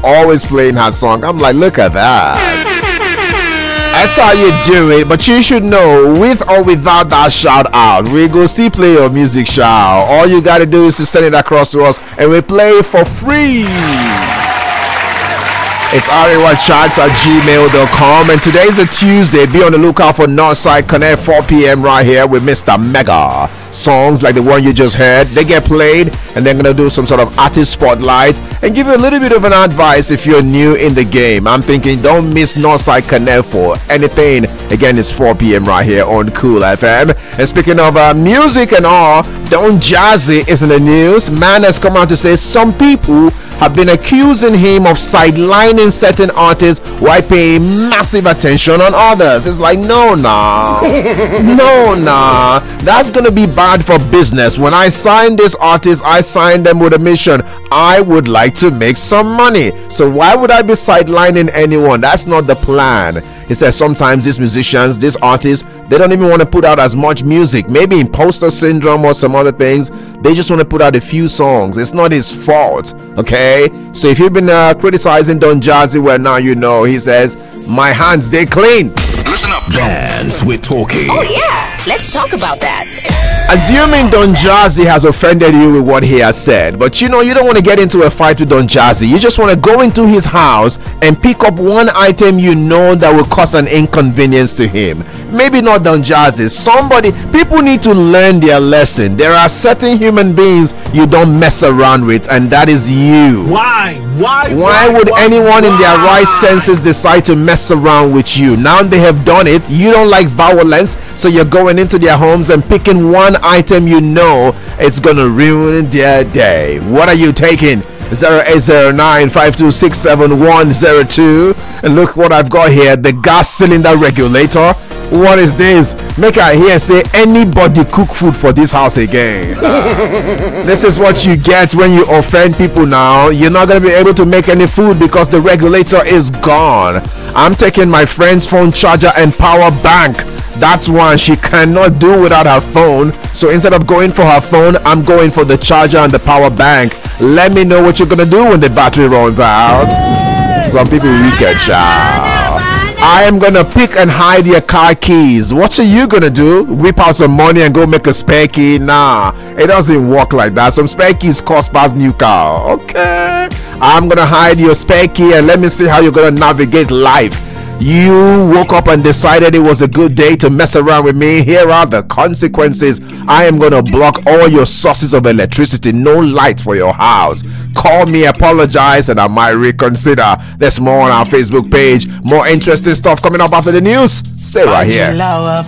always playing her song. I'm like, look at that. That's how you do it, but you should know, with or without that shout out, we go still play your music, shout. All you gotta do is to send it across to us, and we play it for free. It's arewacharts@gmail.com, and today's a Tuesday. Be on the lookout for Northside Connect 4 p.m. right here with Mr. Mega. Songs like the one you just heard, they get played, and they're gonna do some sort of artist spotlight and give you a little bit of an advice if you're new in the game. I'm thinking don't miss Northside Connect for anything. Again, it's 4 p.m. right here on Cool FM. And speaking of music and all, Don Jazzy is in the news. Man has come out to say some people have been accusing him of sidelining certain artists while paying massive attention on others. It's like, no, nah. No, nah. That's gonna be bad for business. When I sign this artist, I signed them with a mission. I would like to make some money. So why would I be sidelining anyone? That's not the plan. He says sometimes these musicians, these artists, they don't even want to put out as much music. Maybe imposter syndrome or some other things. They just want to put out a few songs. It's not his fault, okay? So if you've been criticizing Don Jazzy, well, now you know. He says, my hands, they clean. Listen up. Dance with Talkie. Oh yeah, let's talk about that. Assuming Don Jazzy has offended you with what he has said, but you know you don't want to get into a fight with Don Jazzy. You just want to go into his house and pick up one item you know that will cause an inconvenience to him. Maybe not Don Jazzy. Somebody, people need to learn their lesson. There are certain human beings you don't mess around with, and that is you. Why would anyone in their right senses decide to mess around with you? Now they have done it. You don't like violence, so you're going into their homes and picking one item you know it's gonna ruin their day. What are you taking? 0809-526-7102. And look what I've got here, the gas cylinder regulator. What is this? Make I hear say anybody cook food for this house again. This is what you get when you offend people now. You're not going to be able to make any food because the regulator is gone. I'm taking my friend's phone charger and power bank. That's one she cannot do without her phone. So instead of going for her phone, I'm going for the charger and the power bank. Let me know what you're going to do when the battery runs out. Some people wicked, child. I am gonna pick and hide your car keys. What are you gonna do? Whip out some money and go make a spare key? Nah, it doesn't work like that. Some spare keys cost past new car. Okay, I'm gonna hide your spare key and let me see how you're gonna navigate life. You woke up and decided it was a good day to mess around with me. Here are the consequences. I am gonna block all your sources of electricity. No light for your house. Call me, apologize, and I might reconsider. There's more on our Facebook page. More interesting stuff coming up after the news. Stay right here.